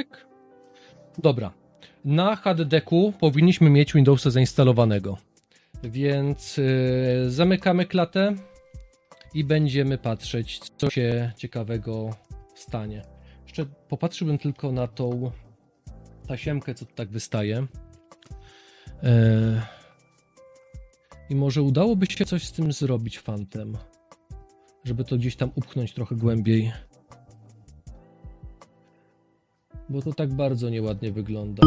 Pyk. Dobra. Na HDD-ku powinniśmy mieć Windowsa zainstalowanego. Więc zamykamy klatę i będziemy patrzeć, co się ciekawego stanie. Jeszcze popatrzyłbym tylko na tą tasiemkę, co tu tak wystaje. I może udałoby się coś z tym zrobić fantem, żeby to gdzieś tam upchnąć trochę głębiej. Bo to tak bardzo nieładnie wygląda.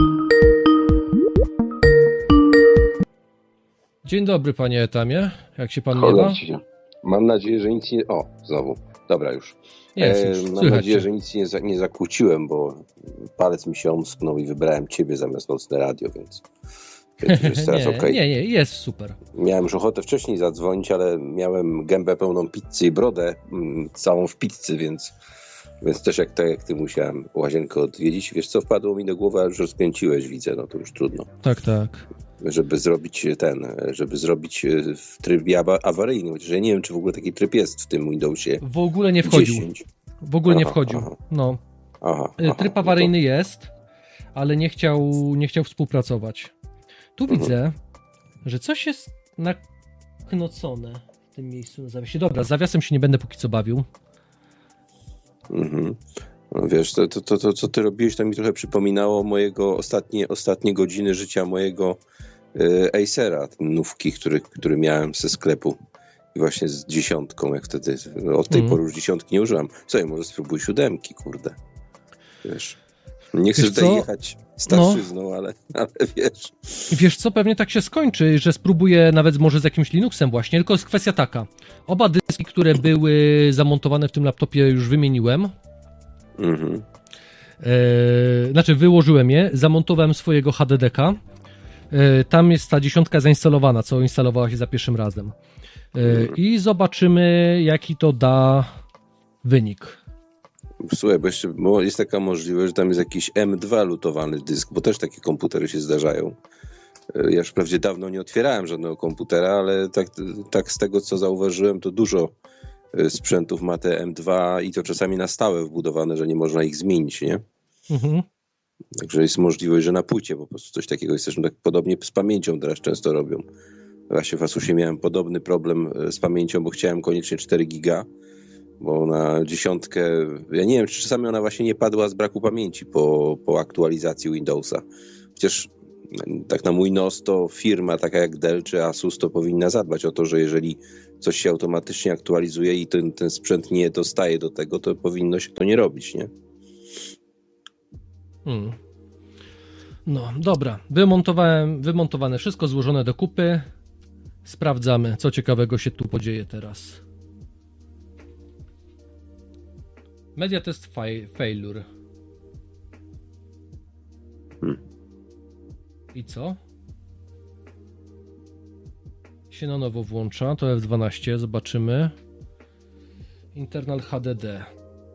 Dzień dobry, panie Etamie. Jak się pan miewa? Mam nadzieję, że nic nie... O, znowu. Dobra już. Mam nadzieję, że nic nie zakłóciłem, bo palec mi się omsknął i wybrałem ciebie zamiast Nocne Radio, więc jest teraz okej. Nie, jest super. Miałem już ochotę wcześniej zadzwonić, ale miałem gębę pełną pizzy i brodę całą w pizzy, więc też jak ty musiałem łazienkę odwiedzić. Wiesz co, wpadło mi do głowy, a już rozkręciłeś, widzę, no to już trudno. Tak. Żeby zrobić w trybie awaryjnym, chociaż ja nie wiem, czy w ogóle taki tryb jest w tym Windowsie. W ogóle nie wchodził. 10. W ogóle nie wchodził. No. Tryb awaryjny jest, ale nie chciał współpracować. Tu widzę, że coś jest naknocone w tym miejscu na zawiasie. Dobra, z zawiasem się nie będę póki co bawił. No wiesz, to co ty robiłeś, to mi trochę przypominało mojego ostatnie godziny życia mojego Acera, nówki, który miałem ze sklepu. I właśnie z 10, jak wtedy, od tej pory już 10 nie użyłam. Co, może spróbuj 7, kurde. Wiesz, nie chcę tutaj jechać starszyzną, ale wiesz. Wiesz co, pewnie tak się skończy, że spróbuję nawet może z jakimś Linuxem właśnie, tylko jest kwestia taka. Oba dyski, które były zamontowane w tym laptopie, już wymieniłem. Znaczy wyłożyłem je, zamontowałem swojego HDD-ka. Tam jest ta 10 zainstalowana, co instalowała się za pierwszym razem. I zobaczymy, jaki to da wynik. Słuchaj, bo jeszcze jest taka możliwość, że tam jest jakiś M2 lutowany dysk, bo też takie komputery się zdarzają. Ja już wprawdzie dawno nie otwierałem żadnego komputera, ale tak z tego, co zauważyłem, to dużo sprzętów ma te M2 i to czasami na stałe wbudowane, że nie można ich zmienić, nie? Także jest możliwość, że na płycie po prostu coś takiego jest. Zresztą tak podobnie z pamięcią teraz często robią. Właśnie w Asusie miałem podobny problem z pamięcią, bo chciałem koniecznie 4 giga, bo na 10, ja nie wiem, czy czasami ona właśnie nie padła z braku pamięci po aktualizacji Windowsa. Przecież tak na mój nos to firma taka jak Dell czy Asus to powinna zadbać o to, że jeżeli coś się automatycznie aktualizuje i ten sprzęt nie dostaje do tego, to powinno się to nie robić, nie? No, dobra. Wymontowane wszystko, złożone do kupy. Sprawdzamy, co ciekawego się tu podzieje teraz. Media test failure. I co? Się na nowo włącza, to F12, zobaczymy. Internal HDD.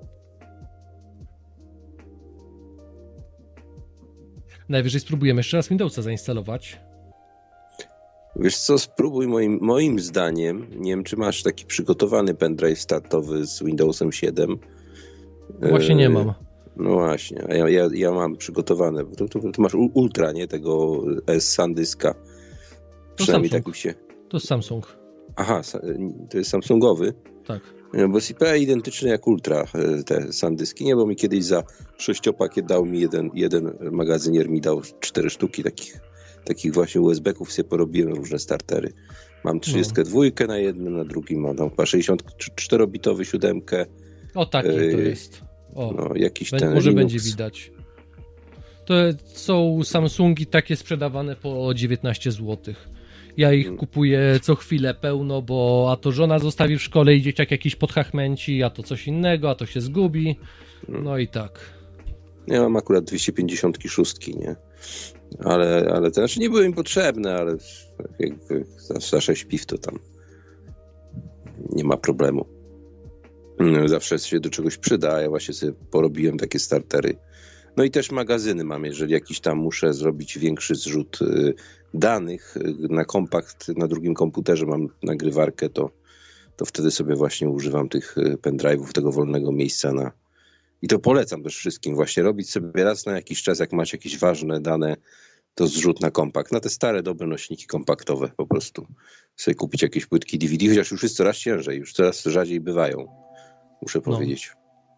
Najwyżej spróbujemy jeszcze raz Windowsa zainstalować. Wiesz co, spróbuj moim zdaniem, nie wiem czy masz taki przygotowany pendrive startowy z Windowsem 7. Właśnie nie mam. No właśnie, a ja mam przygotowane. Tu masz Ultra, nie? Tego SanDiska. Przynajmniej tak mi się... To jest Samsung. Aha, to jest Samsungowy? Tak. No, bo jest identyczny jak Ultra, te SanDiski, nie? Bo mi kiedyś za 6-pakiet dał mi jeden magazynier, mi dał 4 sztuki takich właśnie USB-ków, sobie porobiłem różne startery. Mam 32 na jednym, na drugim mam tam 64-bitowy 7. O, taki to jest. O, no, jakiś ten może Linux. Będzie widać. To są Samsungi takie sprzedawane po 19 zł. Ja ich kupuję co chwilę pełno, bo a to żona zostawi w szkole i dzieciak jakiś podchachmęci, a to coś innego, a to się zgubi. No i tak. Ja mam akurat 256, nie? Ale to znaczy nie były im potrzebne, ale jak za 6 piw to tam nie ma problemu. Zawsze się do czegoś przyda, a ja właśnie sobie porobiłem takie startery. No i też magazyny mam, jeżeli jakiś tam muszę zrobić większy zrzut danych na kompakt, na drugim komputerze mam nagrywarkę, to wtedy sobie właśnie używam tych pendrive'ów, tego wolnego miejsca I to polecam też wszystkim właśnie robić sobie raz na jakiś czas, jak macie jakieś ważne dane, to zrzut na kompakt. Na te stare, dobre nośniki kompaktowe po prostu. Sobie kupić jakieś płytki DVD, chociaż już jest coraz ciężej, już coraz rzadziej bywają, muszę powiedzieć.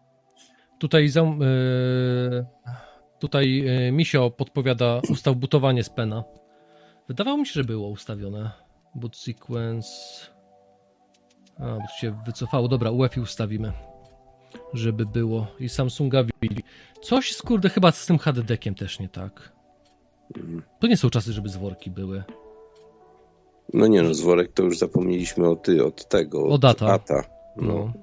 Tutaj Misio podpowiada ustaw bootowanie z pena. Wydawało mi się, że było ustawione. Boot sequence. Bo to się wycofało. Dobra, UEFI ustawimy. Żeby było. I Samsunga Vivi. Coś kurde chyba z tym HDD-kiem też nie tak. To nie są czasy, żeby zworki były. No nie no, zworek to już zapomnieliśmy od tego. Od ATA. No.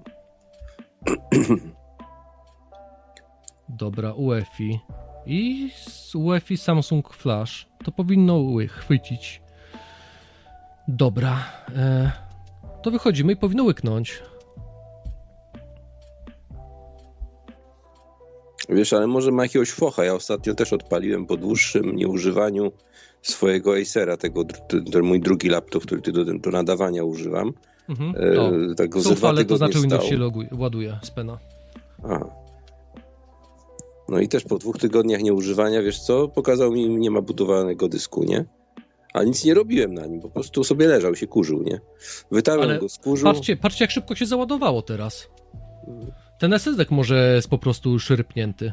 Dobra, UEFI. I z UEFI Samsung Flash. To powinno chwycić. Dobra. To wychodzimy i powinno łyknąć. Wiesz, ale może ma jakiegoś focha. Ja ostatnio też odpaliłem po dłuższym nieużywaniu swojego Acera, ten mój drugi laptop, który do nadawania używam. Tego są fale, to znaczy Windows się ładuje z pena. Aha. No i też po 2 tygodniach nieużywania, wiesz co, pokazał mi, nie ma budowanego dysku, nie? A nic nie robiłem na nim, po prostu sobie leżał, się kurzył, nie? Wytarłem go z kurzu. Patrzcie jak szybko się załadowało teraz. Ten SSD może jest po prostu już rypnięty.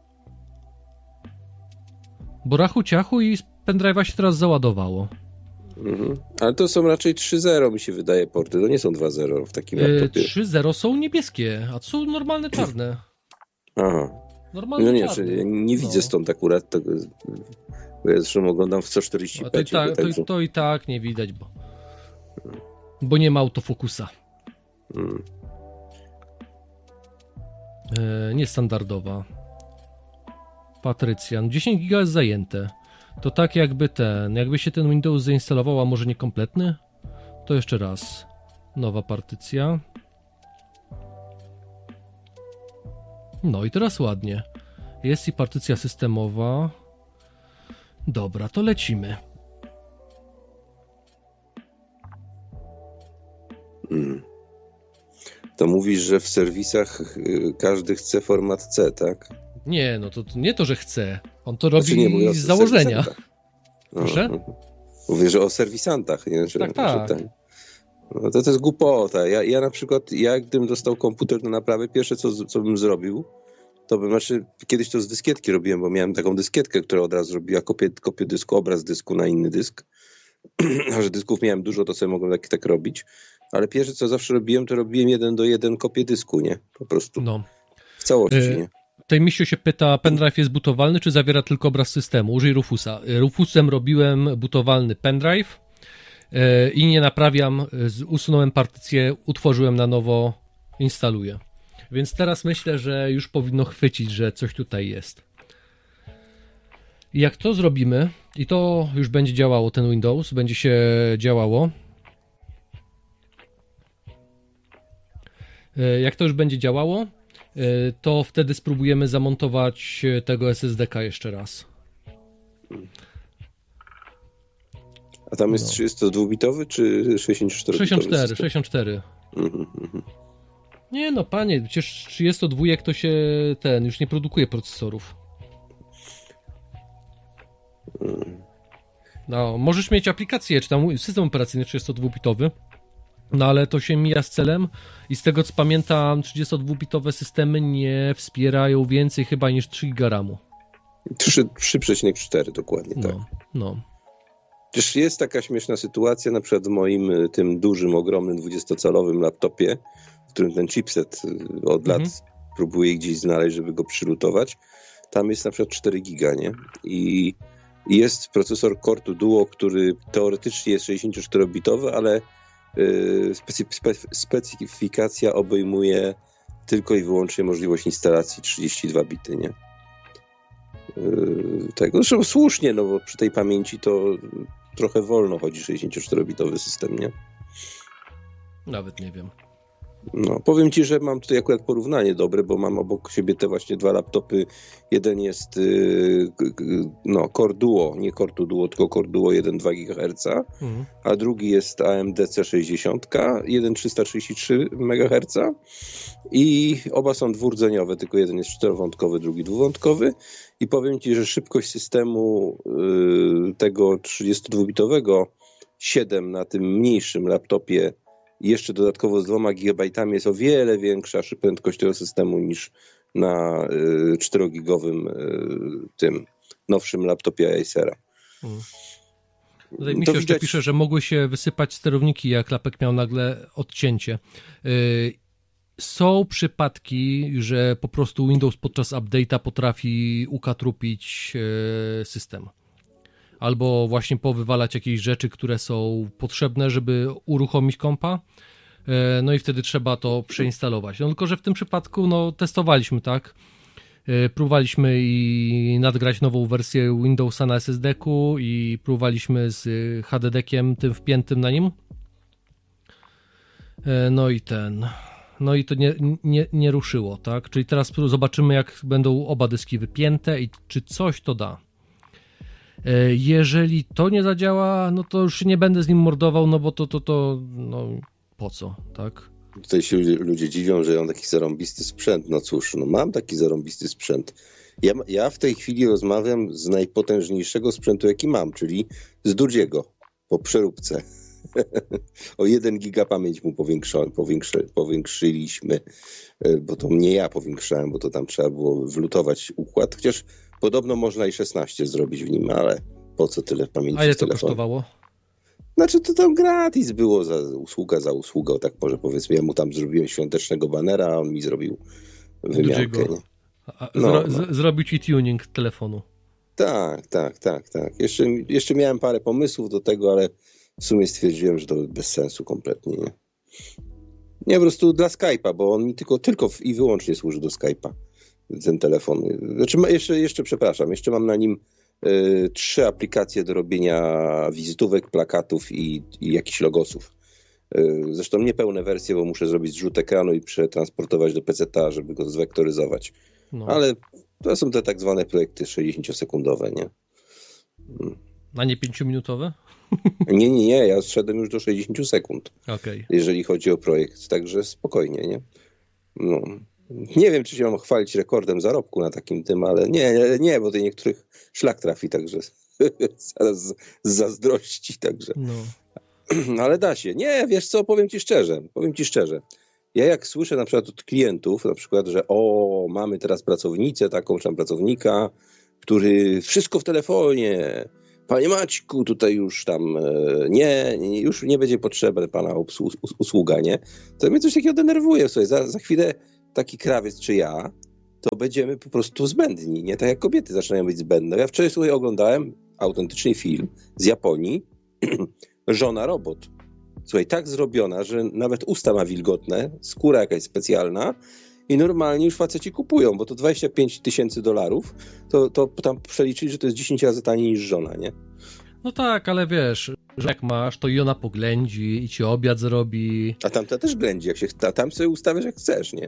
Bo rachu ciachu i z pendrive'a się teraz załadowało. Ale to są raczej 3.0 mi się wydaje porty, to nie są 2.0 w takim laptopie. 3.0 są niebieskie, a to są normalne czarne. Aha. Normalne no nie, czarne. Ja nie widzę stąd akurat tego, bo ja zresztą oglądam w 140p. To i tak nie widać, bo nie ma autofokusa. Niestandardowa. Patrycjan. 10 giga jest zajęte. To tak jakby się ten Windows zainstalował, a może niekompletny? To jeszcze raz. Nowa partycja. No i teraz ładnie. Jest i partycja systemowa. Dobra, to lecimy. To mówisz, że w serwisach każdy chce format C, tak? Nie, no to nie to, że chce. On to robi z założenia. Proszę? Mówię, że o serwisantach. Nie? Tak. No to jest głupota. Ja na przykład, gdybym dostał komputer do naprawy, pierwsze co bym zrobił, to bym, kiedyś to z dyskietki robiłem, bo miałem taką dyskietkę, która od razu robiła kopię dysku, obraz dysku na inny dysk. A że dysków miałem dużo, to sobie mogłem tak robić. Ale pierwsze co zawsze robiłem, to robiłem 1:1 kopię dysku, nie? Po prostu. No. W całości, nie? Tutaj Misio się pyta, pendrive jest bootowalny, czy zawiera tylko obraz systemu? Użyj Rufusa. Rufusem robiłem bootowalny pendrive i nie naprawiam, usunąłem partycję, utworzyłem na nowo, instaluję. Więc teraz myślę, że już powinno chwycić, że coś tutaj jest. I jak to zrobimy, i to już będzie działało, ten Windows, będzie się działało. Jak to już będzie działało, to wtedy spróbujemy zamontować tego SSD-ka jeszcze raz. A tam jest 32-bitowy czy 64-bitowy? 64. Nie no, panie, przecież 32 to się już nie produkuje procesorów. No, możesz mieć aplikację, czy tam system operacyjny 32-bitowy, no ale to się mija z celem i z tego co pamiętam 32-bitowe systemy nie wspierają więcej chyba niż 3 GB RAM-u. 3,4 dokładnie, tak. No. Przecież jest taka śmieszna sytuacja, na przykład w moim tym dużym, ogromnym 20-calowym laptopie, w którym ten chipset od lat próbuję gdzieś znaleźć, żeby go przylutować. Tam jest na przykład 4 giga, nie? I jest procesor Core 2 Duo, który teoretycznie jest 64-bitowy, ale specyfikacja obejmuje tylko i wyłącznie możliwość instalacji 32 bity, nie? Zresztą słusznie, no bo przy tej pamięci to trochę wolno chodzi 64-bitowy system, nie? Nawet nie wiem. No, powiem ci, że mam tutaj akurat porównanie dobre, bo mam obok siebie te właśnie dwa laptopy. Jeden jest Core Duo, nie Core Duo, tylko Core Duo 1,2 GHz, a drugi jest AMD C60, 1,333 MHz i oba są dwurdzeniowe, tylko jeden jest czterowątkowy, drugi dwuwątkowy i powiem ci, że szybkość systemu tego 32-bitowego 7 na tym mniejszym laptopie jeszcze dodatkowo z 2 GB jest o wiele większa prędkość tego systemu niż na 4-gigowym tym nowszym laptopie Acera. Tutaj mi się jeszcze pisze, że mogły się wysypać sterowniki, jak lapek miał nagle odcięcie. Są przypadki, że po prostu Windows podczas update'a potrafi ukatrupić system. Albo właśnie powywalać jakieś rzeczy, które są potrzebne, żeby uruchomić kompa. No i wtedy trzeba to przeinstalować. No tylko, że w tym przypadku testowaliśmy, tak? Próbowaliśmy i nadgrać nową wersję Windowsa na SSD-ku i próbowaliśmy z HDD-kiem tym wpiętym na nim. No i to nie ruszyło, tak? Czyli teraz zobaczymy, jak będą oba dyski wypięte i czy coś to da. Jeżeli to nie zadziała, no to już nie będę z nim mordował, no bo to po co, tak? Tutaj się ludzie dziwią, że ja mam taki zarąbisty sprzęt. No cóż, mam taki zarąbisty sprzęt. Ja w tej chwili rozmawiam z najpotężniejszego sprzętu, jaki mam, czyli z Dudziego po przeróbce. O 1 giga pamięć mu powiększyliśmy, bo to nie ja powiększałem, bo to tam trzeba było wlutować układ, chociaż podobno można i 16 zrobić w nim, ale po co tyle pamięci? A ile to kosztowało? Znaczy to tam gratis było za usługę, tak może powiedzmy. Ja mu tam zrobiłem świątecznego banera, a on mi zrobił wymiankę. Zrobił ci tuning telefonu. Tak. Jeszcze miałem parę pomysłów do tego, ale w sumie stwierdziłem, że to bez sensu kompletnie, nie? Nie, po prostu dla Skype'a, bo on mi tylko i wyłącznie służy do Skype'a, ten telefon. Znaczy jeszcze przepraszam, jeszcze mam na nim 3 aplikacje do robienia wizytówek, plakatów i jakichś logosów. Zresztą nie pełne wersje, bo muszę zrobić zrzut ekranu i przetransportować do PC-ta, żeby go zwektoryzować. No. Ale to są te tak zwane projekty 60-sekundowe, nie? A nie 5-minutowe? Nie, ja zszedłem już do 60 sekund, okay. Jeżeli chodzi o projekt, także spokojnie, nie? No. Nie wiem, czy się mam chwalić rekordem zarobku na takim tym, ale nie, bo to niektórych szlak trafi, także zaraz z zazdrości, także. No. Ale da się. Nie, wiesz co, powiem ci szczerze. Ja jak słyszę na przykład od klientów, na przykład, że mamy teraz pracownicę, taką czy tam pracownika, który wszystko w telefonie, panie Maćku, tutaj już tam już nie będzie potrzebna pana usługa, nie? To mnie coś takiego denerwuje, słuchaj, za chwilę taki krawiec czy ja, to będziemy po prostu zbędni, nie? Tak jak kobiety zaczynają być zbędne. Ja wczoraj sobie oglądałem autentycznie film z Japonii, Żona robot. Słuchaj, tak zrobiona, że nawet usta ma wilgotne, skóra jakaś specjalna i normalnie już faceci kupują, bo to $25,000, to tam przeliczyli, że to jest 10 razy taniej niż żona, nie? No tak, ale wiesz, że jak masz, to i ona poględzi i ci obiad zrobi. A tamta też ględzi, jak się tam sobie ustawiasz jak chcesz, nie?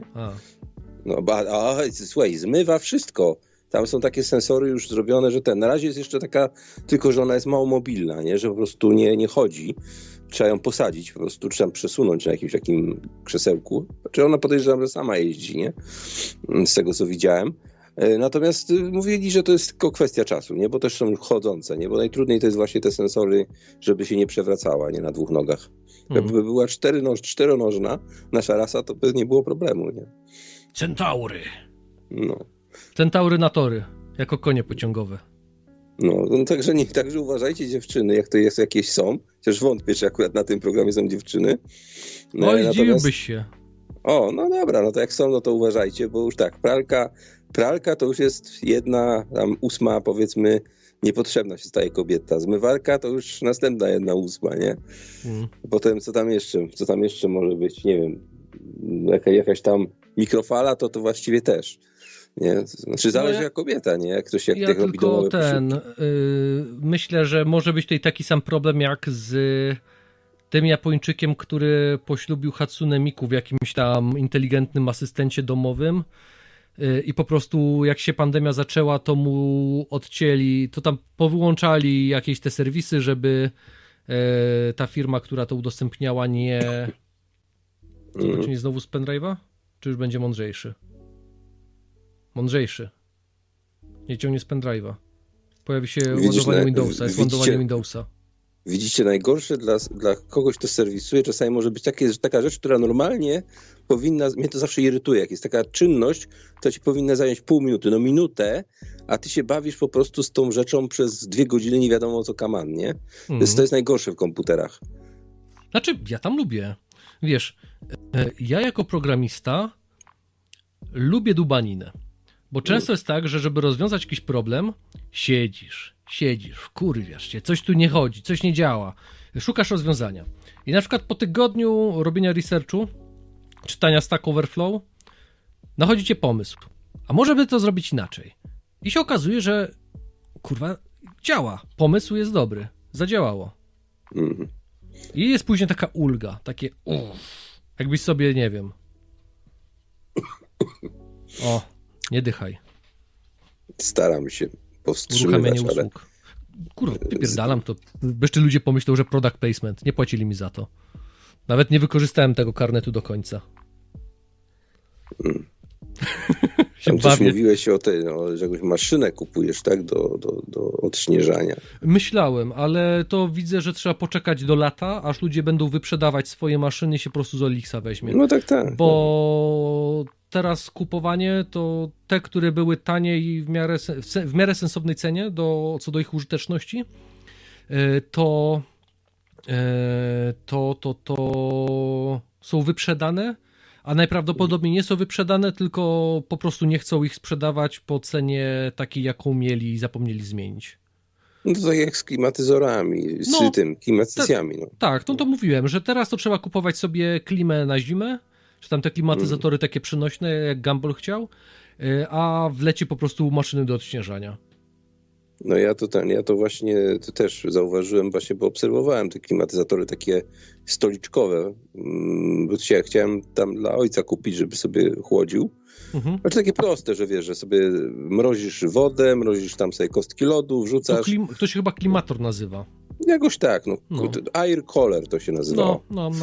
Słuchaj, zmywa wszystko. Tam są takie sensory już zrobione, że na razie jest jeszcze taka, tylko że ona jest mało mobilna, nie? Że po prostu nie chodzi. Trzeba ją posadzić po prostu, czy tam przesunąć na jakimś takim krzesełku. Czy ona podejrzewam, że sama jeździ, nie? Z tego, co widziałem. Natomiast mówili, że to jest tylko kwestia czasu, nie? Bo też są chodzące, nie? Bo najtrudniej to jest właśnie te sensory, żeby się nie przewracała, nie? Na 2 nogach. Jakby była czteronożna nasza rasa, to by nie było problemu, nie? Centaury. No. Centaury na tory, jako konie pociągowe. No, także uważajcie, dziewczyny, jak to jest, jakieś są. Chociaż wątpię, czy akurat na tym programie są dziewczyny. Oj, zdziwiłbyś się. No dobra, no to jak są, no to uważajcie, bo już tak, pralka to już jest 1/8, powiedzmy, niepotrzebna się staje kobieta. Zmywarka to już następna 1/8, nie? Potem co tam jeszcze może być, nie wiem, jakaś tam mikrofala, to właściwie też. Nie? Znaczy zależy jak kobieta, nie? Jak ktoś jak robi domowe myślę, że może być tutaj taki sam problem jak z tym Japończykiem, który poślubił Hatsune Miku w jakimś tam inteligentnym asystencie domowym i po prostu jak się pandemia zaczęła, to mu odcięli, to tam powyłączali jakieś te serwisy, żeby ta firma, która to udostępniała, nie... Czy nie znowu z pendrive'a? Czy już będzie mądrzejszy? Mądrzejszy. Nie ciągnie z pendrive'a. Pojawi się ładowanie Windowsa, jest ładowanie Windowsa. Widzicie, najgorsze dla kogoś, kto serwisuje, czasami może być taka rzecz, która normalnie powinna, mnie to zawsze irytuje, jak jest taka czynność, to ci powinna zająć pół minuty, no minutę, a ty się bawisz po prostu z tą rzeczą przez 2 godziny, nie wiadomo co kaman, nie? To jest najgorsze w komputerach. Znaczy, ja tam lubię. Wiesz, ja jako programista lubię dubaninę, bo często jest tak, że żeby rozwiązać jakiś problem, siedzisz, wkurwiasz się, coś tu nie chodzi, coś nie działa, szukasz rozwiązania. I na przykład po tygodniu robienia researchu, czytania Stack Overflow, nachodzi cię pomysł, a może by to zrobić inaczej. I się okazuje, że kurwa, działa, pomysł jest dobry, zadziałało. I jest później taka ulga, takie jakbyś sobie, nie wiem, nie dychaj. Staram się powstrzymywać, Uruchamianie usług. Kurwa, wypierdalam to. Jeszcze ludzie pomyślą, że product placement. Nie płacili mi za to. Nawet nie wykorzystałem tego karnetu do końca. Tam też mówiłeś że jakąś maszynę kupujesz, tak? Do odśnieżania. Myślałem, ale to widzę, że trzeba poczekać do lata, aż ludzie będą wyprzedawać swoje maszyny i się po prostu z Olixa weźmie. No tak. Bo teraz kupowanie to te, które były tanie i w miarę sensownej cenie co do ich użyteczności, to są wyprzedane, a najprawdopodobniej nie są wyprzedane, tylko po prostu nie chcą ich sprzedawać po cenie takiej, jaką mieli i zapomnieli zmienić. No to tak jak z klimatyzorami, klimatyzacjami. Tak, to mówiłem, że teraz to trzeba kupować sobie klimę na zimę, czy tam te klimatyzatory takie przenośne, jak Gumball chciał, a w lecie po prostu maszyny do odśnieżania. No ja to właśnie też zauważyłem, właśnie, bo obserwowałem te klimatyzatory takie stoliczkowe, bo chciałem tam dla ojca kupić, żeby sobie chłodził. Znaczy takie proste, że wiesz, że sobie mrozisz wodę, mrozisz tam sobie kostki lodu, wrzucasz. To się chyba klimator nazywa. Jakoś tak, Air Cooler to się nazywało.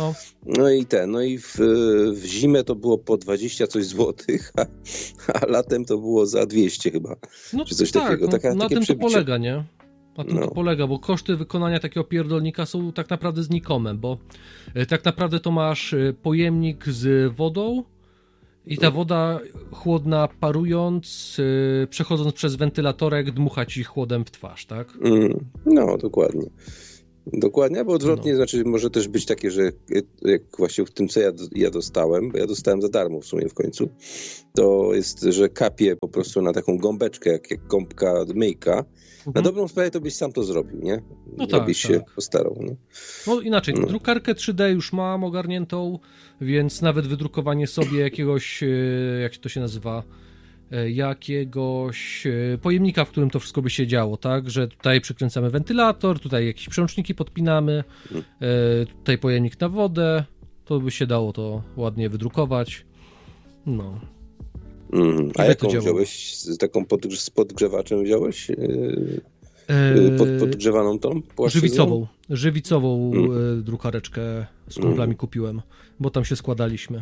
No i w zimę to było po 20 coś złotych, a latem to było za 200 chyba. Czy coś takiego. Na tym to polega, nie? Na tym to polega, bo koszty wykonania takiego pierdolnika są tak naprawdę znikome, bo tak naprawdę to masz pojemnik z wodą i ta woda chłodna parując, przechodząc przez wentylatorek, dmucha ci chłodem w twarz, tak? No, dokładnie. Dokładnie, bo odwrotnie, znaczy może też być takie, że jak właśnie w tym, co ja dostałem, bo ja dostałem za darmo w sumie w końcu, to jest, że kapie po prostu na taką gąbeczkę, jak gąbka myjka. Na dobrą sprawę to byś sam to zrobił, nie? No tak, byś się postarał, nie? No inaczej, drukarkę 3D już mam ogarniętą, więc nawet wydrukowanie sobie jakiegoś, jak to się nazywa, jakiegoś pojemnika, w którym to wszystko by się działo, tak? Że tutaj przykręcamy wentylator, tutaj jakieś przełączniki podpinamy, tutaj pojemnik na wodę, to by się dało to ładnie wydrukować. No. A jaką wziąłeś? Taką z podgrzewaczem wziąłeś? Podgrzewaną tą płaszczyzną? Żywicową drukareczkę z kumplami kupiłem, bo tam się składaliśmy.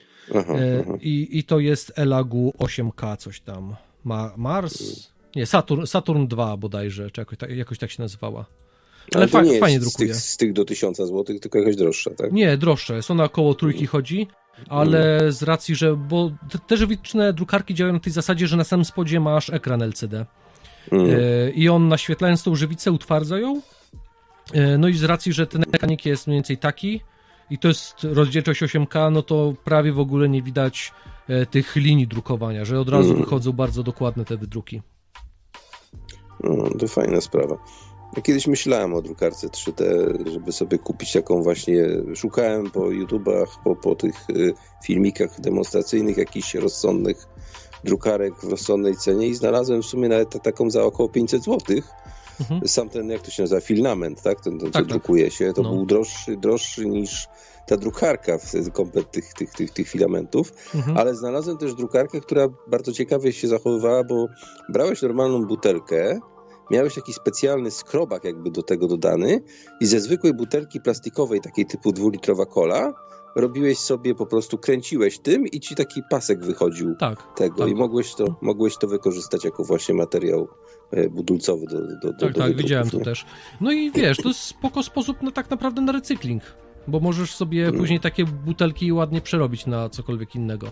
I to jest Elagu 8K coś tam. Mars? Nie, Saturn 2 bodajże, czy jakoś tak się nazywała. Ale fajnie drukuje. Z tych do 1000 zł, tylko jakaś droższa, tak? Nie, droższa. Jest ona około 3 chodzi, ale z racji, że... Bo te żywiczne drukarki działają na tej zasadzie, że na samym spodzie masz ekran LCD. I on naświetlając tą żywicę utwardza ją. No i z racji, że ten ekranik jest mniej więcej taki i to jest rozdzielczość 8K, no to prawie w ogóle nie widać tych linii drukowania, że od razu wychodzą bardzo dokładne te wydruki. No, to fajna sprawa. Ja kiedyś myślałem o drukarce 3D, żeby sobie kupić taką właśnie, szukałem po YouTubach, po tych filmikach demonstracyjnych jakichś rozsądnych drukarek w rozsądnej cenie i znalazłem w sumie nawet taką za około 500 zł, sam ten, jak to się nazywa, filament, tak? Ten co Tak. drukuje się, to był droższy niż ta drukarka komplet tych filamentów, ale znalazłem też drukarkę, która bardzo ciekawie się zachowywała, bo brałeś normalną butelkę, miałeś taki specjalny skrobak jakby do tego dodany i ze zwykłej butelki plastikowej, takiej typu 2-litrowa cola, robiłeś sobie, po prostu kręciłeś tym i ci taki pasek wychodził tego i mogłeś to wykorzystać jako właśnie materiał budulcowy do Tak, widziałem to też. No i wiesz, to jest spoko sposób tak naprawdę na recykling, bo możesz sobie później takie butelki ładnie przerobić na cokolwiek innego.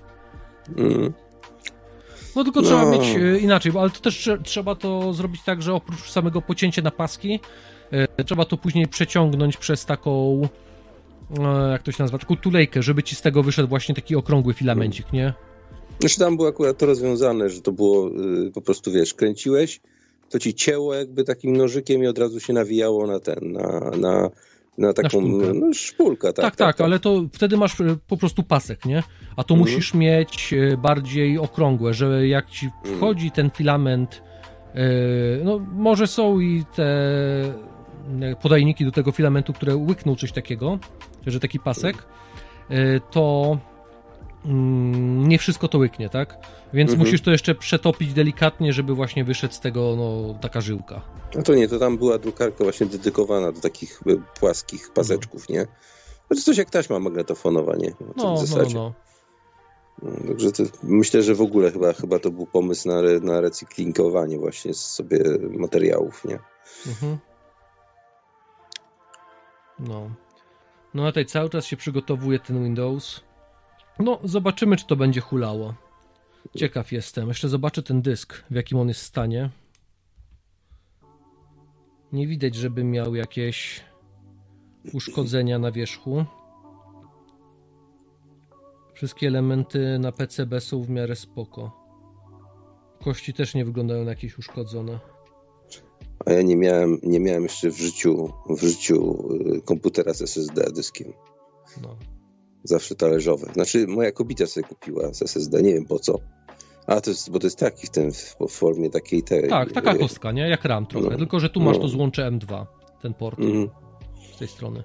No tylko trzeba mieć inaczej, ale to też trzeba to zrobić tak, że oprócz samego pocięcia na paski, trzeba to później przeciągnąć przez taką, jak to się nazywa, taką tulejkę, żeby ci z tego wyszedł właśnie taki okrągły filamencik, nie? Znaczy tam było akurat to rozwiązane, że to było po prostu, wiesz, kręciłeś, to ci cięło jakby takim nożykiem i od razu się nawijało na taką szpulkę. Tak, ale to wtedy masz po prostu pasek, nie? A to musisz mieć bardziej okrągłe, że jak ci wchodzi ten filament, no może są i te podajniki do tego filamentu, które łykną coś takiego, że taki pasek, to nie wszystko to łyknie, tak? Więc musisz to jeszcze przetopić delikatnie, żeby właśnie wyszedł z tego taka żyłka. A to nie, to tam była drukarka właśnie dedykowana do takich płaskich paseczków, nie? To coś jak taśma magnetofonowa, nie? W zasadzie. Także to, myślę, że w ogóle chyba to był pomysł na recyklingowanie właśnie sobie materiałów, nie? No tutaj cały czas się przygotowuje ten Windows. No, zobaczymy, czy to będzie hulało. Ciekaw jestem. Jeszcze zobaczę ten dysk, w jakim on jest stanie. Nie widać, żeby miał jakieś uszkodzenia na wierzchu. Wszystkie elementy na PCB są w miarę spoko. Kości też nie wyglądają na jakieś uszkodzone. A ja nie miałem jeszcze w życiu komputera z SSD dyskiem. Zawsze talerzowe. Znaczy moja kobieta sobie kupiła z SSD, nie wiem po co. A to jest, bo to jest taki w formie takiej... Tak, taka kostka, nie? Jak RAM trochę. Tylko, że tu masz to złącze M2, ten port z tej strony.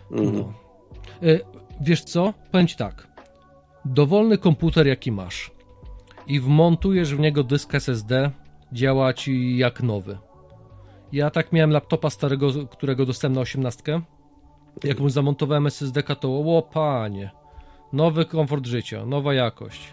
Wiesz co? Powiem ci tak. Dowolny komputer, jaki masz i wmontujesz w niego dysk SSD, działa ci jak nowy. Ja tak miałem laptopa starego, którego dostałem na 18. Jak mu zamontowałem SSD-ka, to panie, nowy komfort życia, nowa jakość.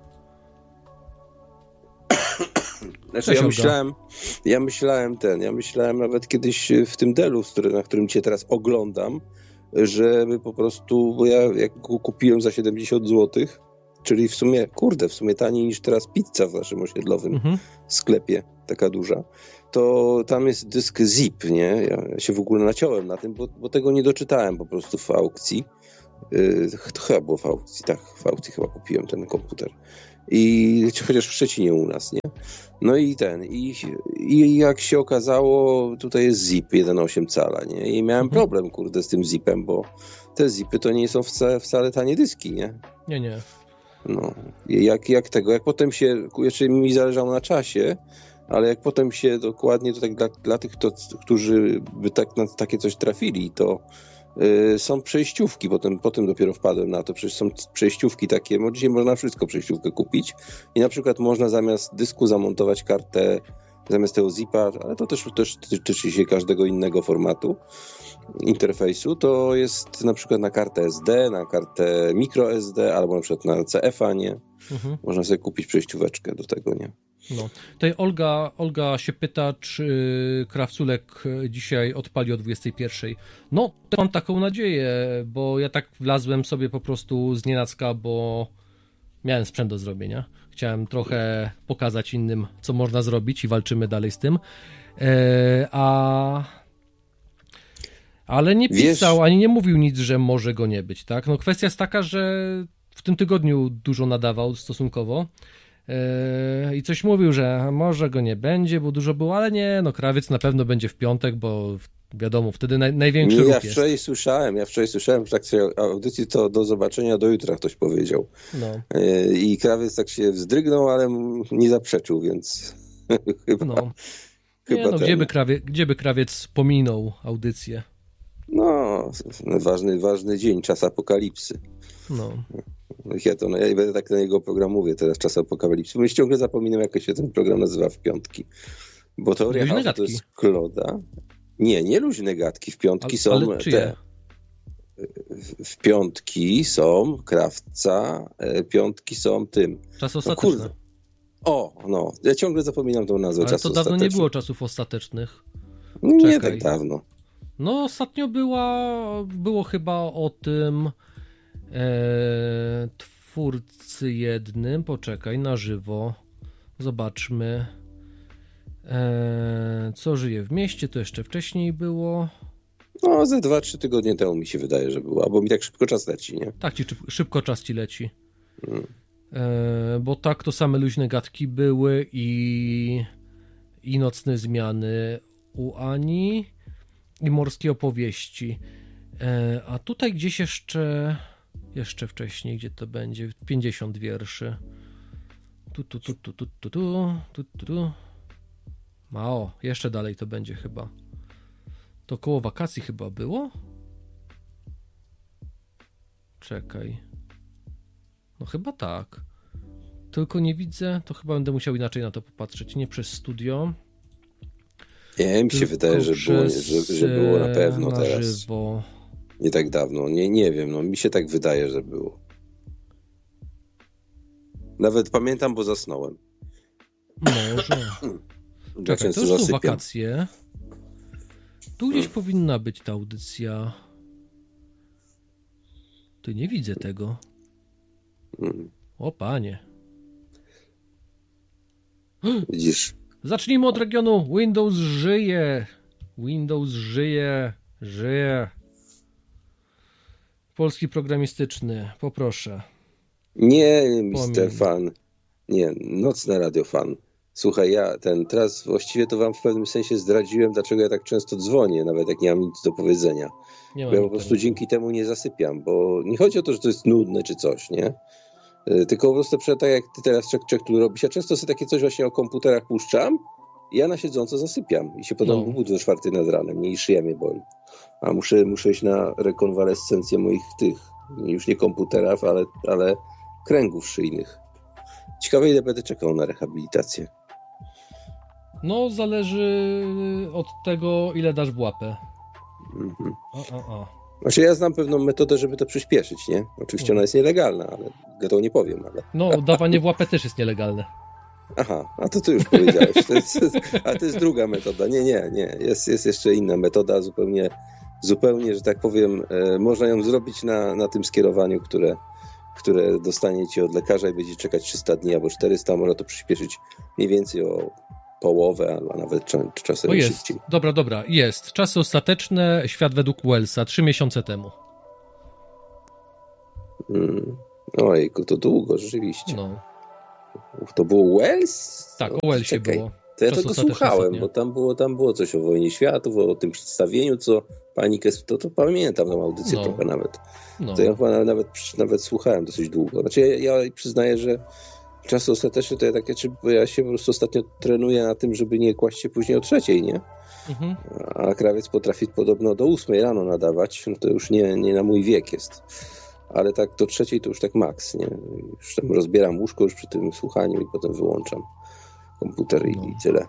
Znaczy ja myślałem nawet kiedyś w tym Dellu, na którym cię teraz oglądam, żeby po prostu, bo ja jak go kupiłem za 70 zł, czyli w sumie taniej niż teraz pizza w naszym osiedlowym sklepie, taka duża, to tam jest dysk ZIP, nie? Ja się w ogóle naciąłem na tym, bo tego nie doczytałem po prostu w aukcji. To chyba było w aukcji, tak, w aukcji chyba kupiłem ten komputer. Chociaż w Szczecinie u nas, nie? No i i jak się okazało, tutaj jest ZIP 1,8 cala, nie? I miałem problem, z tym ZIP-em, bo te ZIP-y to nie są wcale tanie dyski, nie? Nie. No, jak potem się, jeszcze mi zależało na czasie, ale jak potem się dokładnie, to tak dla tych, którzy by tak na takie coś trafili, to są przejściówki, potem dopiero wpadłem na to, przecież są przejściówki takie, bo dzisiaj można wszystko przejściówkę kupić i na przykład można zamiast dysku zamontować kartę, zamiast tego zipa, ale to też tyczy się każdego innego formatu interfejsu, to jest na przykład na kartę SD, na kartę microSD albo na przykład na CF-a, nie? Można sobie kupić przejścióweczkę do tego, nie? No. Tutaj Olga się pyta, czy Krawculek dzisiaj odpali o 21. No, to mam taką nadzieję, bo ja tak wlazłem sobie po prostu z nienacka, bo miałem sprzęt do zrobienia. Chciałem trochę pokazać innym, co można zrobić i walczymy dalej z tym. Ale nie pisał, ani nie mówił nic, że może go nie być, tak? No, kwestia jest taka, że w tym tygodniu dużo nadawał stosunkowo. I coś mówił, że może go nie będzie, bo dużo było, ale nie, no Krawiec na pewno będzie w piątek, bo wiadomo, wtedy największy ruch jest. Ja wczoraj słyszałem w trakcie audycji, to do zobaczenia do jutra ktoś powiedział. No. I Krawiec tak się wzdrygnął, ale nie zaprzeczył, więc chyba... No. Nie, no, gdzie by krawiec pominął audycję? No, ważny dzień, czas apokalipsy. No. Ja będę tak na jego program mówię teraz, czas apokalipsy. Bo ciągle zapominam, jak się ten program nazywa w piątki. Bo teoria chaosu to jest Kloda. Nie luźne gadki. W piątki są ale czyje? W piątki są Krawca, piątki są tym. Czasy ostateczne. No. Ja ciągle zapominam tą nazwę. Ale to dawno nie było czasów ostatecznych. Nie tak dawno. No ostatnio było chyba o tym twórcy jednym. Poczekaj, na żywo. Zobaczmy. Co żyje w mieście, to jeszcze wcześniej było. No, ze 2-3 tygodnie temu mi się wydaje, że było, bo mi tak szybko czas leci, nie? Tak, szybko czas ci leci. Bo tak, to same luźne gadki były i nocne zmiany u Ani i morskie opowieści. A tutaj gdzieś jeszcze wcześniej, gdzie to będzie? 50 wierszy. Tu. Mało, jeszcze dalej to będzie chyba. To koło wakacji chyba było? Czekaj. No chyba tak. Tylko nie widzę, to chyba będę musiał inaczej na to popatrzeć. Nie przez studio. Nie, mi się wydaje, że było na pewno na teraz. Żywo. Nie tak dawno. Nie wiem, no mi się tak wydaje, że było. Nawet pamiętam, bo zasnąłem. Może. Czekaj, to już są wakacje. Tu gdzieś powinna być ta audycja. Tu nie widzę tego. O panie. Widzisz? Zacznijmy od regionu. Windows żyje. Windows żyje. Polski programistyczny. Poproszę. Nie, Mr. Fan. Nie, nocne radio fan. Słuchaj, teraz właściwie to wam w pewnym sensie zdradziłem, dlaczego ja tak często dzwonię, nawet jak nie mam nic do powiedzenia. Bo ja po prostu dzięki temu nie zasypiam, bo nie chodzi o to, że to jest nudne czy coś, nie? Tylko po prostu tak jak ty teraz tu robisz, ja często sobie takie coś właśnie o komputerach puszczam i ja na siedząco zasypiam i się potem budzę o 4 nad ranem, i szyja mnie boli. A muszę iść na rekonwalescencję moich już nie komputerów, ale kręgów szyjnych. Ciekawe, ile będę czekał na rehabilitację. No, zależy od tego, ile dasz w łapę. Znaczy, ja znam pewną metodę, żeby to przyspieszyć, nie? Oczywiście ona jest nielegalna, ale to nie powiem, ale... No, dawanie w łapę też jest nielegalne. Aha, a to ty już powiedziałeś. To jest druga metoda. Nie. Jest jeszcze inna metoda, zupełnie, że tak powiem, można ją zrobić na tym skierowaniu, które dostaniecie od lekarza i będzie czekać 300 dni albo 400, można to przyspieszyć mniej więcej o połowę, a nawet czasem szybciej. Dobra, jest. Czasy ostateczne, świat według Wellsa, 3 miesiące temu. Ojku, to długo, rzeczywiście. No. To było Wells? Tak, o Wellsie było. To ja tego słuchałem, bo tam było coś o wojnie światów, o tym przedstawieniu, co pani to pamiętam tą audycję trochę nawet. To ja chyba nawet słuchałem dosyć długo. Znaczy ja przyznaję, że czasy ostateczne to ja się po prostu ostatnio trenuję na tym, żeby nie kłaść się później o 3:00, nie? A krawiec potrafi podobno do 8:00 rano nadawać, no to już nie na mój wiek jest. Ale tak do 3:00 to już tak maks, nie? Już tam rozbieram łóżko już przy tym słuchaniu i potem wyłączam komputer i tyle.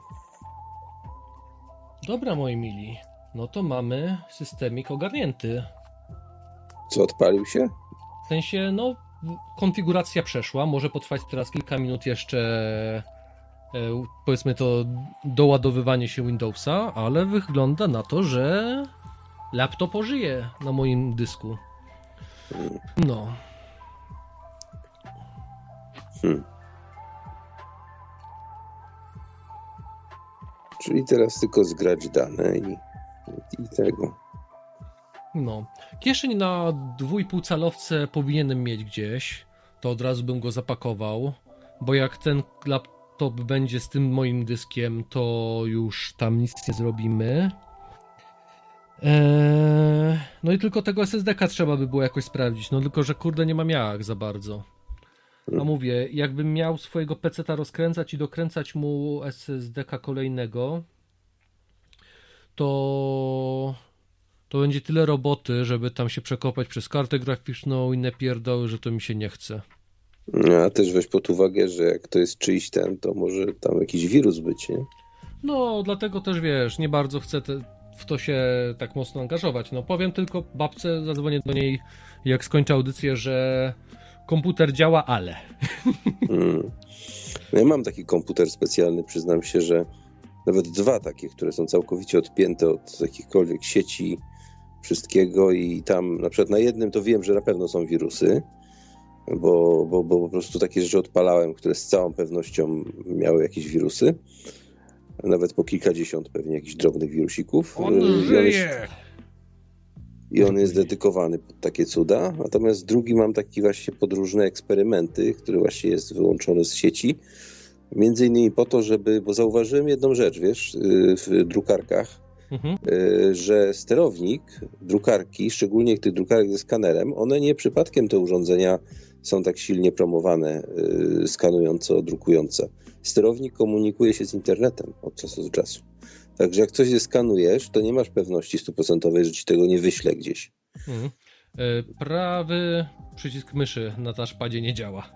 Dobra, moi mili. No to mamy systemik ogarnięty. Co, odpalił się? W sensie, konfiguracja przeszła. Może potrwać teraz kilka minut jeszcze, powiedzmy to, doładowywanie się Windowsa, ale wygląda na to, że laptop ożyje na moim dysku. No. Czyli teraz tylko zgrać dane i tego. No. Kieszeń na 2,5 calowce powinienem mieć gdzieś. To od razu bym go zapakował, bo jak ten laptop będzie z tym moim dyskiem, to już tam nic nie zrobimy. No i tylko tego SSD-ka trzeba by było jakoś sprawdzić. No tylko, że kurde nie mam jak za bardzo. A mówię, jakbym miał swojego PC-ta rozkręcać i dokręcać mu SSD-ka kolejnego, to będzie tyle roboty, żeby tam się przekopać przez kartę graficzną, inne pierdoły, że to mi się nie chce. A też weź pod uwagę, że jak to jest czyjś to może tam jakiś wirus być, nie? No, dlatego też wiesz, nie bardzo chcę w to się tak mocno angażować. No, powiem tylko babce, zadzwonię do niej, jak skończę audycję, że komputer działa, ale. No ja mam taki komputer specjalny, przyznam się, że nawet 2 takie, które są całkowicie odpięte od jakichkolwiek sieci, wszystkiego i tam na przykład na jednym to wiem, że na pewno są wirusy, bo po prostu takie rzeczy odpalałem, które z całą pewnością miały jakieś wirusy. Nawet po kilkadziesiąt pewnie jakichś drobnych wirusików. On żyje! I on jest dedykowany pod takie cuda. Natomiast drugi mam taki właśnie pod różne eksperymenty, który właśnie jest wyłączony z sieci. Między innymi po to, bo zauważyłem jedną rzecz, wiesz, w drukarkach, że sterownik drukarki, szczególnie tych drukarek ze skanerem, one nie przypadkiem te urządzenia są tak silnie promowane, skanująco, drukujące. Sterownik komunikuje się z internetem od czasu do czasu. Także jak coś zeskanujesz, to nie masz pewności 100%, że ci tego nie wyśle gdzieś. Prawy przycisk myszy na touchpadzie nie działa.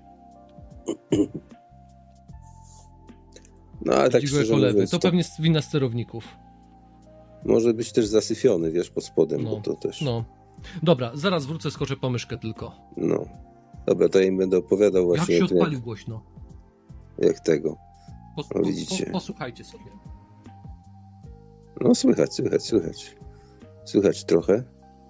No ale tak szczerze mówiąc, to pewnie jest wina sterowników. Może być też zasyfiony, wiesz, pod spodem, no, bo to też... No. Dobra, zaraz wrócę, skoczę po myszkę tylko. No. Dobra, to ja im będę opowiadał właśnie... Jak się odpalił głośno? Jak tego. No widzicie. Posłuchajcie sobie. No słychać. Słychać trochę.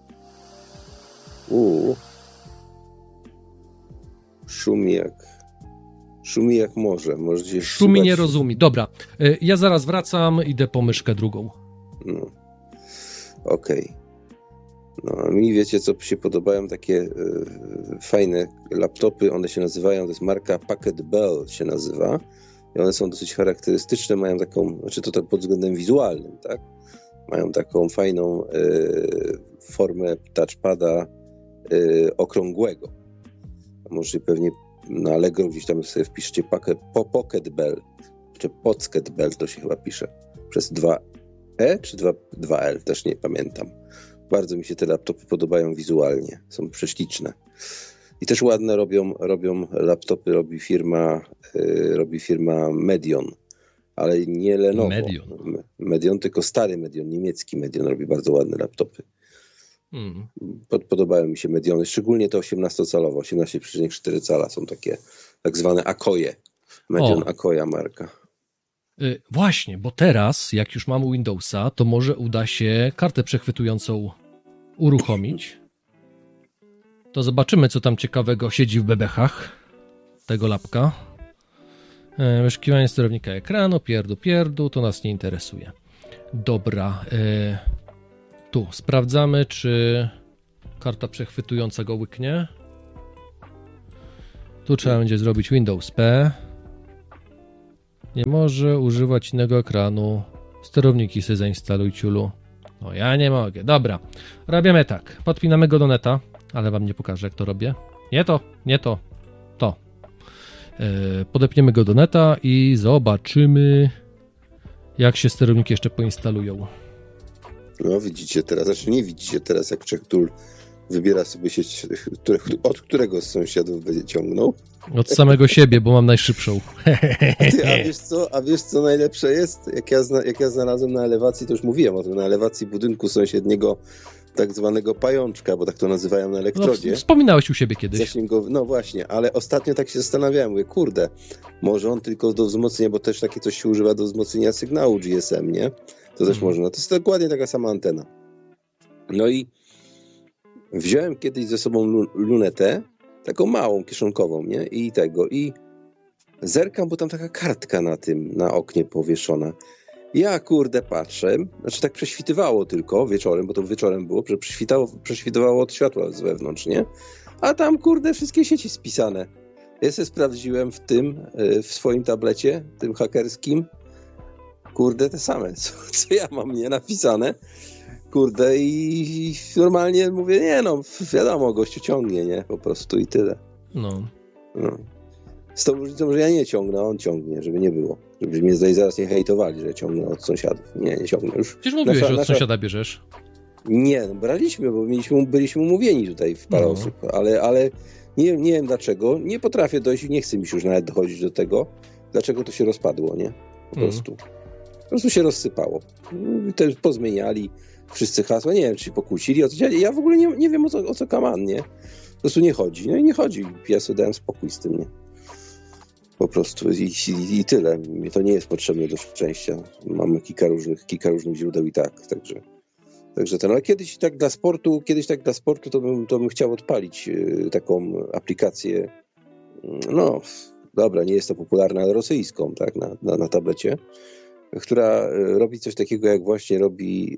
Szumi jak morze. Szumi nie rozumie. Dobra, ja zaraz wracam, idę po myszkę drugą. No. Okej. No, a mi wiecie, co się podobają? Takie fajne laptopy, one się nazywają, to jest marka Packet Bell się nazywa i one są dosyć charakterystyczne, mają taką, znaczy to tak pod względem wizualnym, tak? Mają taką fajną formę touchpada okrągłego. Możecie pewnie na Allegro gdzieś tam sobie wpiszcie Pocket Bell, czy Pocket Bell to się chyba pisze, przez 2E czy 2L, też nie pamiętam. Bardzo mi się te laptopy podobają wizualnie, są prześliczne. I też ładne robią laptopy, robi firma Medion, ale nie Lenovo. Medion, tylko stary Medion, niemiecki Medion robi bardzo ładne laptopy. Podobają mi się Mediony, szczególnie te 18-calowe, 18,4 cala są takie tak zwane Akoje. Medion Akoya marka. Właśnie, bo teraz, jak już mamy Windowsa, to może uda się kartę przechwytującą uruchomić. To zobaczymy, co tam ciekawego siedzi w bebechach tego lapka. Wyszukiwanie sterownika ekranu, pierdu, to nas nie interesuje. Dobra, tu sprawdzamy, czy karta przechwytująca go łyknie. Tu trzeba będzie zrobić Windows P. Nie może używać innego ekranu. Sterowniki sobie zainstaluj, ciulu. No ja nie mogę. Dobra, robimy tak. Podpinamy go do neta, ale wam nie pokażę, jak to robię. Nie to. Podepniemy go do neta i zobaczymy, jak się sterowniki jeszcze poinstalują. No widzicie teraz, znaczy nie widzicie teraz, jak Czechtul wybiera sobie sieć, od którego z sąsiadów będzie ciągnął. Od samego siebie, bo mam najszybszą. A wiesz co najlepsze jest? Jak ja znalazłem na elewacji, to już mówiłem o tym, na elewacji budynku sąsiedniego tak zwanego pajączka, bo tak to nazywają na elektrodzie. No, wspominałeś u siebie kiedyś. No właśnie, ale ostatnio tak się zastanawiałem, mówię, kurde, może on tylko do wzmocnienia, bo też takie coś się używa do wzmocnienia sygnału GSM, nie? To też można. To jest dokładnie taka sama antena. No i wziąłem kiedyś ze sobą lunetę, taką małą, kieszonkową, nie? I zerkam, bo tam taka kartka na oknie powieszona. Ja, kurde, patrzę, znaczy tak prześwitywało tylko wieczorem, bo to wieczorem było, że prześwitywało od światła z wewnątrz, nie? A tam, kurde, wszystkie sieci spisane. Ja sobie sprawdziłem w swoim tablecie, tym hakerskim, kurde, te same, co ja mam, nie? Napisane. Kurde, i normalnie mówię, nie no, wiadomo, gościu ciągnie, nie? Po prostu i tyle. No. Z tą różnicą, że ja nie ciągnę, a on ciągnie, żeby nie było. Żeby mnie tutaj zaraz nie hejtowali, że ciągnę od sąsiadów. Nie ciągnę już. Przecież mówiłeś, że od sąsiada bierzesz. Nie, no braliśmy, bo byliśmy umówieni tutaj w parę osób, ale nie wiem dlaczego. Nie potrafię dojść i nie chcę mi się już nawet dochodzić do tego, dlaczego to się rozpadło, nie? Po prostu. Po prostu się rozsypało. Też pozmieniali wszyscy hasła. Nie wiem, czy się pokłócili o coś. Ja w ogóle nie wiem, o co kaman, nie? Po prostu nie chodzi. No i nie chodzi. Ja sobie dałem spokój z tym, nie? Po prostu i tyle. Mnie to nie jest potrzebne do szczęścia. Mamy kilka różnych źródeł i tak, także ten, ale kiedyś tak dla sportu, to bym chciał odpalić taką aplikację, no dobra, nie jest to popularna, ale rosyjską, tak, na tablecie, która robi coś takiego, jak właśnie robi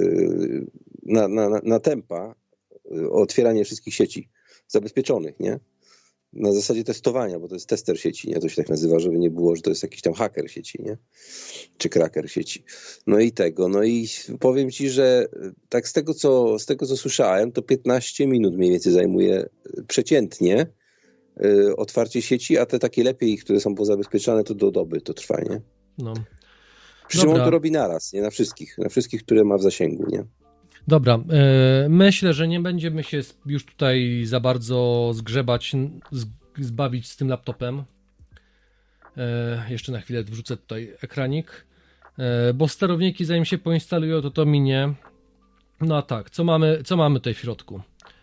na tempa otwieranie wszystkich sieci zabezpieczonych, nie? Na zasadzie testowania, bo to jest tester sieci, nie? To się tak nazywa, żeby nie było, że to jest jakiś tam haker sieci, nie? Czy kraker sieci. No i powiem ci, że tak z tego co słyszałem, to 15 minut mniej więcej zajmuje przeciętnie otwarcie sieci, a te takie lepiej, które są pozabezpieczane, to do doby to trwa, nie? No. Przy czym on to robi naraz, nie? Na wszystkich, które ma w zasięgu, nie? Dobra, myślę, że nie będziemy się już tutaj za bardzo zbawić z tym laptopem. Jeszcze na chwilę wrzucę tutaj ekranik, bo sterowniki zanim się poinstalują, to minie. No a tak, co mamy tutaj w środku?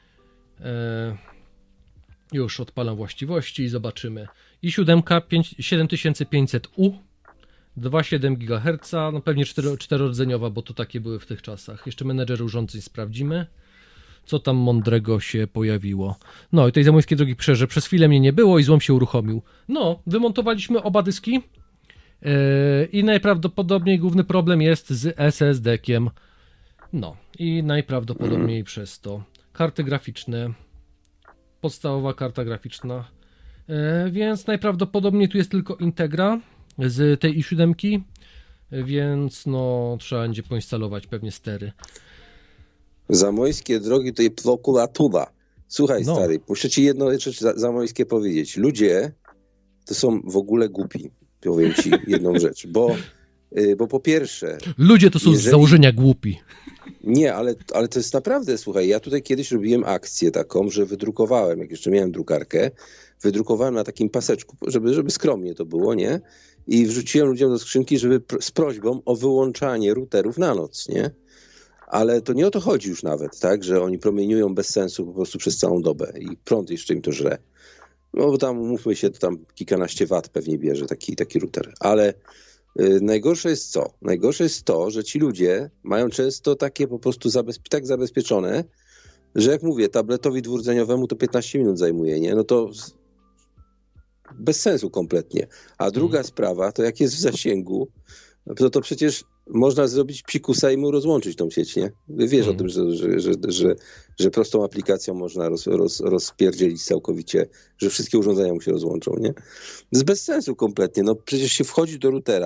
Już odpalam właściwości i zobaczymy. i7 7500U, 2,7 GHz, no pewnie 4-rdzeniowa, bo to takie były w tych czasach. Jeszcze menedżer urządzeń sprawdzimy, co tam mądrego się pojawiło. No i tutaj Zamojskie drogi pisze, że przez chwilę mnie nie było i złom się uruchomił. No, wymontowaliśmy oba dyski i najprawdopodobniej główny problem jest z SSD-kiem. No i najprawdopodobniej przez to. Karty graficzne, podstawowa karta graficzna, więc najprawdopodobniej tu jest tylko Integra z tej i7, więc no trzeba będzie poinstalować pewnie stery. Zamojskie drogi to jest prokuratura. Słuchaj, stary, muszę ci jedną rzecz zamojskie powiedzieć. Ludzie to są w ogóle głupi. Powiem ci jedną rzecz, bo po pierwsze... Ludzie to są z założenia głupi. Nie, ale to jest naprawdę, słuchaj, ja tutaj kiedyś robiłem akcję taką, że wydrukowałem, jak jeszcze miałem drukarkę, wydrukowałem na takim paseczku, żeby skromnie to było, nie? I wrzuciłem ludziom do skrzynki, z prośbą o wyłączanie routerów na noc, nie? Ale to nie o to chodzi już nawet, tak? Że oni promieniują bez sensu po prostu przez całą dobę i prąd jeszcze im to żre. No bo tam, umówmy się, to tam kilkanaście wat pewnie bierze taki router. Ale najgorsze jest co? Najgorsze jest to, że ci ludzie mają często takie po prostu tak zabezpieczone, że jak mówię, tabletowi dwurdzeniowemu to 15 minut zajmuje, nie? No to bez sensu kompletnie. A druga sprawa, to jak jest w zasięgu, to przecież można zrobić psikusa i mu rozłączyć tą sieć, nie? Wiesz o tym, że prostą aplikacją można rozpierdzielić całkowicie, że wszystkie urządzenia mu się rozłączą, nie? To jest bez sensu kompletnie. No przecież się wchodzi do routera,